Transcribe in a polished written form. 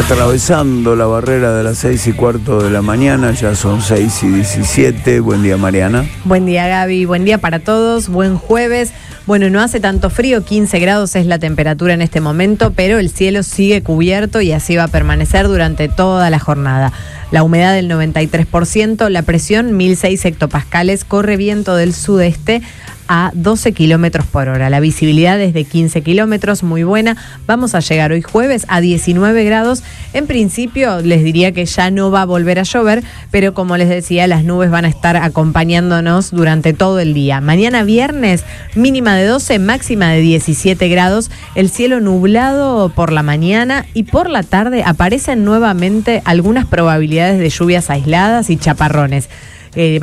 atravesando la barrera de las 6:15 de la mañana, ya son 6:17. Buen día, Mariana. Buen día, Gaby, buen día para todos, buen jueves. Bueno, no hace tanto frío, 15 grados es la temperatura en este momento, pero el cielo sigue cubierto y así va a permanecer durante toda la jornada. La humedad del 93%, la presión 1006 hectopascales, corre viento del sudeste a 12 kilómetros por hora. La visibilidad es de 15 kilómetros, muy buena. Vamos a llegar hoy jueves a 19 grados. En principio les diría que ya no va a volver a llover, pero como les decía, las nubes van a estar acompañándonos durante todo el día. Mañana viernes, mínima de 12, máxima de 17 grados. El cielo nublado por la mañana y por la tarde aparecen nuevamente algunas probabilidades de lluvias aisladas y chaparrones.